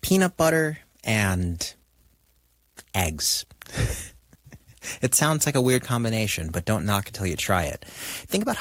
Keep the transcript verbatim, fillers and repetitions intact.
peanut butter and eggs. It sounds like a weird combination, but don't knock until you try it. Think about